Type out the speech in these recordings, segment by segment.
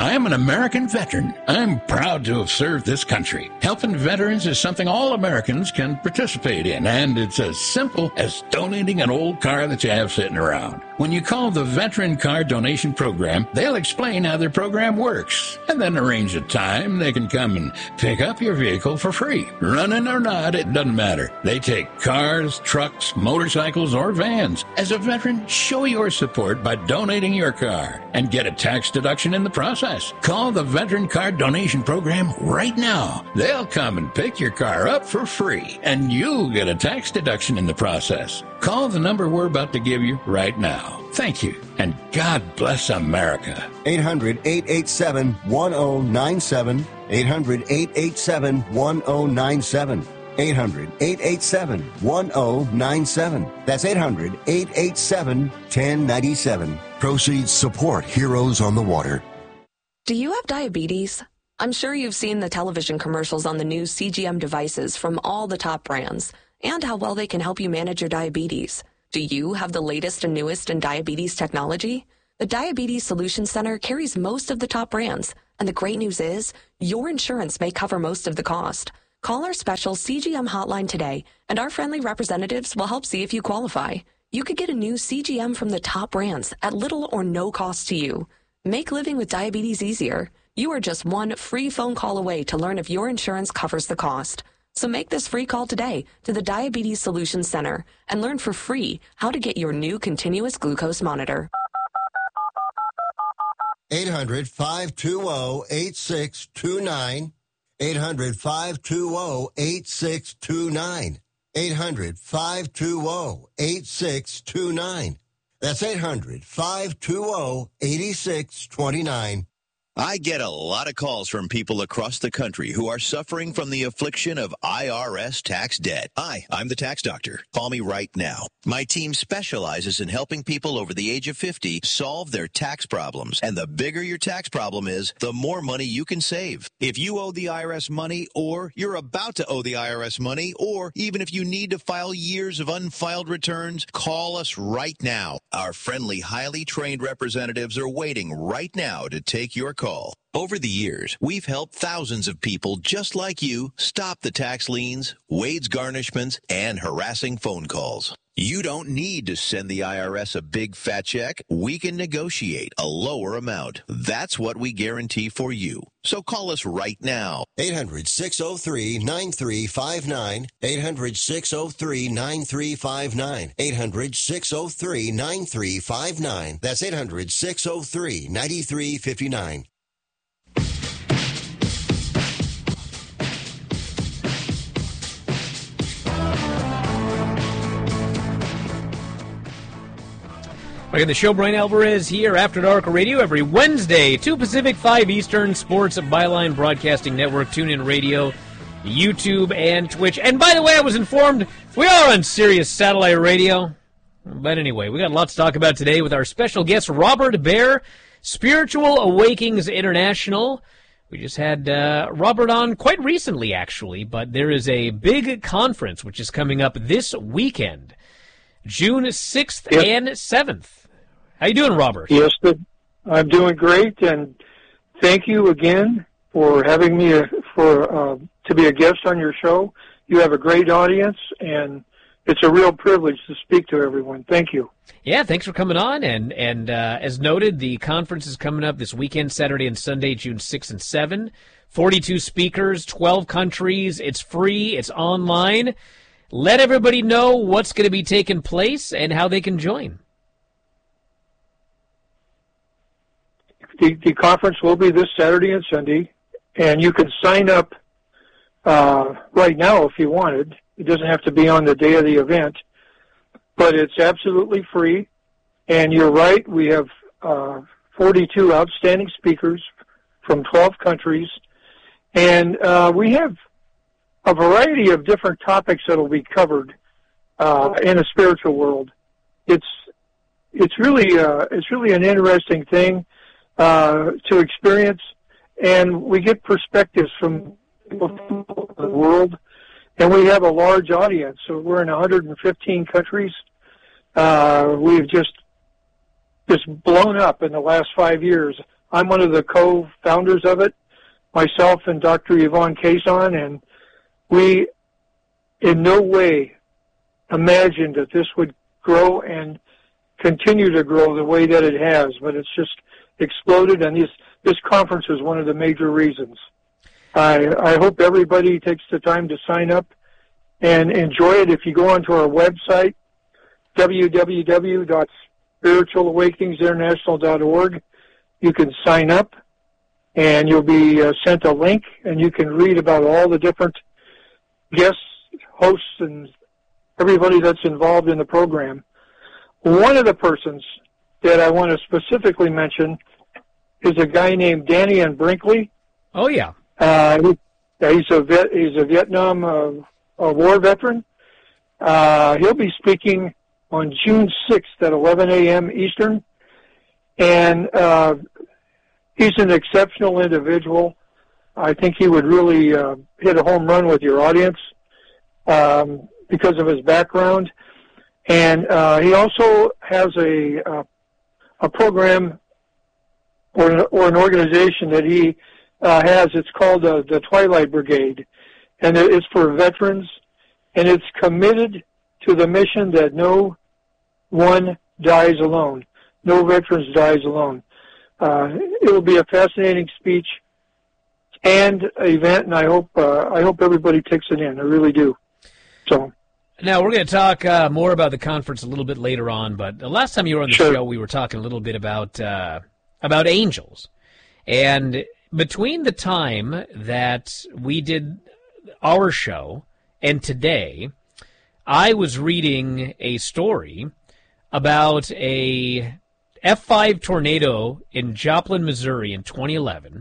I am an American veteran. I'm proud to have served this country. Helping veterans is something all Americans can participate in, and it's as simple as donating an old car that you have sitting around. When you call the Veteran Car Donation Program, they'll explain how their program works, and then arrange a time they can come and pick up your vehicle for free. Running or not, it doesn't matter. They take cars, trucks, motorcycles, or vans. As a veteran, show your support by donating your car and get a tax deduction in the process. Call the Veteran Car Donation Program right now. They'll come and pick your car up for free, and you'll get a tax deduction in the process. Call the number we're about to give you right now. Thank you, and God bless America. 800-887-1097. 800-887-1097. 800-887-1097. That's 800-887-1097. Proceeds support Heroes on the Water. Do you have diabetes? I'm sure you've seen the television commercials on the new CGM devices from all the top brands and how well they can help you manage your diabetes. Do you have the latest and newest in diabetes technology? The Diabetes Solutions Center carries most of the top brands, and the great news is your insurance may cover most of the cost. Call our special CGM hotline today, and our friendly representatives will help see if you qualify. You could get a new CGM from the top brands at little or no cost to you. Make living with diabetes easier. You are just one free phone call away to learn if your insurance covers the cost. So make this free call today to the Diabetes Solutions Center and learn for free how to get your new continuous glucose monitor. 800-520-8629. 800-520-8629. 800-520-8629. That's 800-520-8629. I get a lot of calls from people across the country who are suffering from the affliction of IRS tax debt. Hi, I'm the tax doctor. Call me right now. My team specializes in helping people over the age of 50 solve their tax problems. And the bigger your tax problem is, the more money you can save. If you owe the IRS money, or you're about to owe the IRS money, or even if you need to file years of unfiled returns, call us right now. Our friendly, highly trained representatives are waiting right now to take your call. Over the years, we've helped thousands of people just like you stop the tax liens, wage garnishments, and harassing phone calls. You don't need to send the IRS a big fat check. We can negotiate a lower amount. That's what we guarantee for you. So call us right now. 800-603-9359. 800-603-9359. 800-603-9359. That's 800-603-9359. Back in the show, Brian Alvarez here, After Dark Radio, every Wednesday, 2 Pacific, 5 Eastern, Sports Byline Broadcasting Network, TuneIn Radio, YouTube, and Twitch. And by the way, I was informed we are on Sirius Satellite Radio. But anyway, we got lots to talk about today with our special guest, Robert Baer, Spiritual Awakenings International. We just had Robert on quite recently, actually, but there is a big conference which is coming up this weekend, June 6th and 7th. How you doing, Robert? Yes, I'm doing great, and thank you again for having me to be a guest on your show. You have a great audience, and it's a real privilege to speak to everyone. Thank you. Yeah, thanks for coming on. And as noted, the conference is coming up this weekend, Saturday and Sunday, June 6 and 7. 42 speakers, 12 countries. It's free. It's online. Let everybody know what's going to be taking place and how they can join. The conference will be this Saturday and Sunday, and you can sign up right now if you wanted. It doesn't have to be on the day of the event, but it's absolutely free. And you're right, we have 42 outstanding speakers from 12 countries, and we have a variety of different topics that will be covered in the spiritual world. It's really an interesting thing to experience, and we get perspectives from people from the world, and we have a large audience. So we're in 115 countries. We've just blown up in the last 5 years. I'm one of the co-founders of it, myself and Dr. Yvonne Kazon, and we in no way imagined that this would grow and continue to grow the way that it has, but it's just exploded, and this conference is one of the major reasons. I hope everybody takes the time to sign up and enjoy it. If you go onto our website, www.spiritualawakeningsinternational.org, you can sign up, and you'll be sent a link, and you can read about all the different guests, hosts, and everybody that's involved in the program. One of the persons that I want to specifically mention is a guy named Danny N. Brinkley. Oh, yeah. He's a Vietnam war veteran. He'll be speaking on June 6th at 11 a.m. Eastern. And he's an exceptional individual. I think he would really hit a home run with your audience because of his background. And he also has a program or an organization that he has. It's called the Twilight Brigade, and it's for veterans, and it's committed to the mission that no one dies alone. No veterans dies alone. It will be a fascinating speech and event, and I hope everybody takes it in. I really do. So. Now, we're going to talk more about the conference a little bit later on, but the last time you were on the show, we were talking a little bit about angels. And between the time that we did our show and today, I was reading a story about a F5 tornado in Joplin, Missouri in 2011,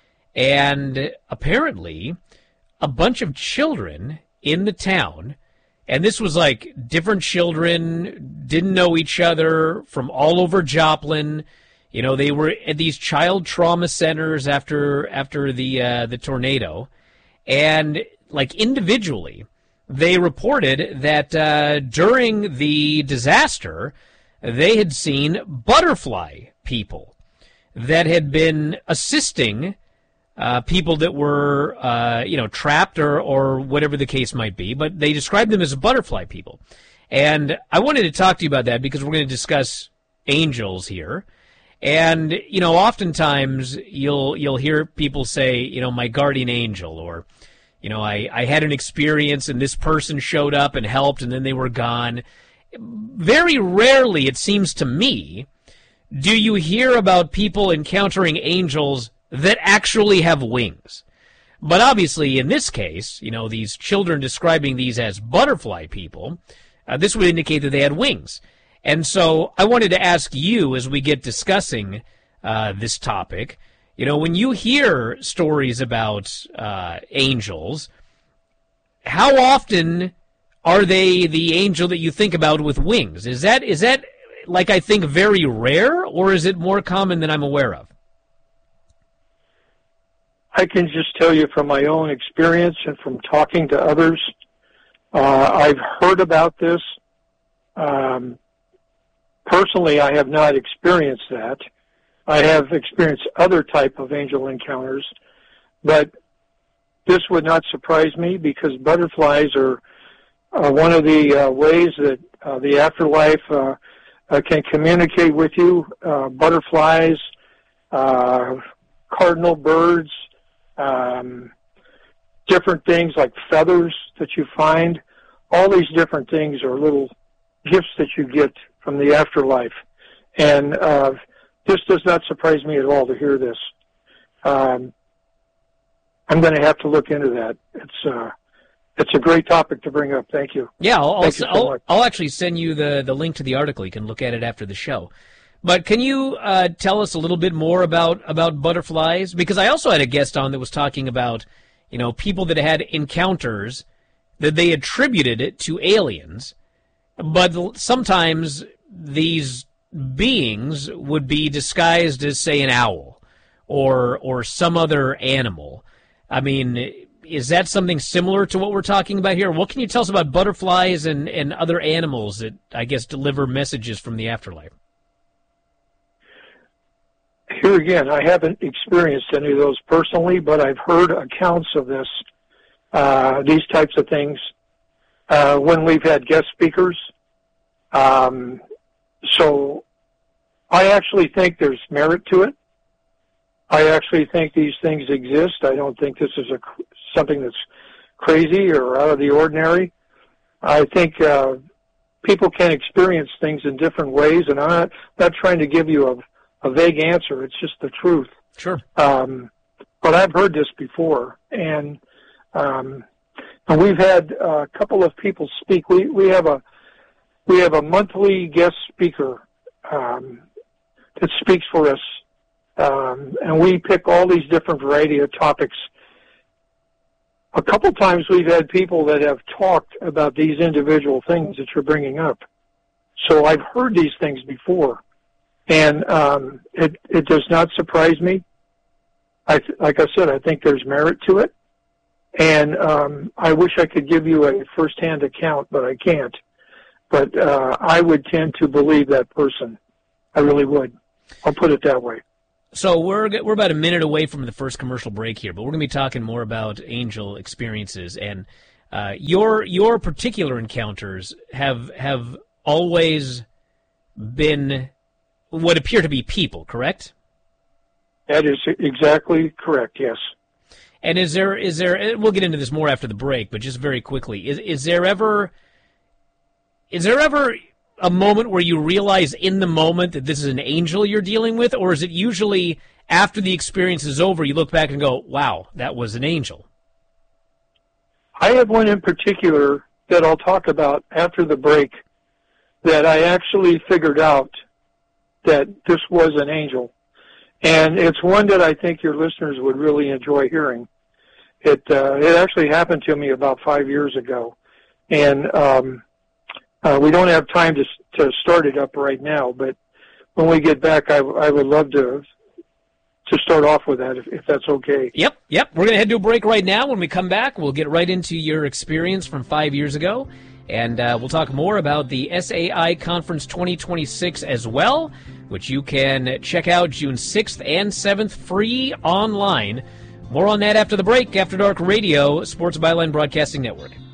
and apparently a bunch of children in the town. And this was like different children, didn't know each other from all over Joplin. You know, they were at these child trauma centers after the tornado. And like individually, they reported that during the disaster, they had seen butterfly people that had been assisting people that were, trapped or whatever the case might be, but they described them as butterfly people. And I wanted to talk to you about that because we're going to discuss angels here. And, you know, oftentimes you'll hear people say, you know, my guardian angel, or, you know, I had an experience and this person showed up and helped and then they were gone. Very rarely, it seems to me, do you hear about people encountering angels that actually have wings. But obviously, in this case, you know, these children describing these as butterfly people, this would indicate that they had wings. And so I wanted to ask you, as we get discussing this topic, you know, when you hear stories about angels, how often are they the angel that you think about with wings? Is that like, I think, very rare, or is it more common than I'm aware of? I can just tell you from my own experience and from talking to others, I've heard about this. Personally, I have not experienced that. I have experienced other type of angel encounters, but this would not surprise me because butterflies are one of the ways that the afterlife can communicate with you. Butterflies, cardinal birds, different things like feathers that you find. All these different things are little gifts that you get from the afterlife. And this does not surprise me at all to hear this. I'm going to have to look into that. It's a great topic to bring up. Thank you. Yeah, I'll actually send you the link to the article. You can look at it after the show. But can you tell us a little bit more about butterflies? Because I also had a guest on that was talking about, you know, people that had encounters that they attributed it to aliens, but sometimes these beings would be disguised as, say, an owl or some other animal. I mean, is that something similar to what we're talking about here? What can you tell us about butterflies and other animals that, I guess, deliver messages from the afterlife? here again, I haven't experienced any of those personally, but I've heard accounts of this, these types of things, when we've had guest speakers. So I actually think there's merit to it. I actually think these things exist. I don't think this is something that's crazy or out of the ordinary. I think people can experience things in different ways, and I'm not trying to give you a vague answer. It's just the truth. Sure. But I've heard this before, and we've had a couple of people speak. We have a monthly guest speaker that speaks for us, and we pick all these different variety of topics. A couple times we've had people that have talked about these individual things that you're bringing up. So I've heard these things before, and it does not surprise me. Like I said, I think there's merit to it, and I wish I could give you a firsthand account, but I can't. But I would tend to believe that person. I really would. I'll put it that way. So we're about a minute away from the first commercial break here, but we're going to be talking more about angel experiences, and your particular encounters have always been what appear to be people, correct? That is exactly correct. Yes. And is there? We'll get into this more after the break, but just very quickly, is there ever a moment where you realize in the moment that this is an angel you're dealing with, or is it usually after the experience is over, you look back and go, wow, that was an angel? I have one in particular that I'll talk about after the break that I actually figured out that this was an angel. And it's one that I think your listeners would really enjoy hearing. It actually happened to me about 5 years ago. And we don't have time to start it up right now, but when we get back, I would love to start off with that, if that's okay. Yep. We're going to head to a break right now. When we come back, we'll get right into your experience from 5 years ago, and we'll talk more about the SAI Conference 2026 as well, which you can check out June 6th and 7th free online. More on that after the break. After Dark Radio, Sports Byline Broadcasting Network.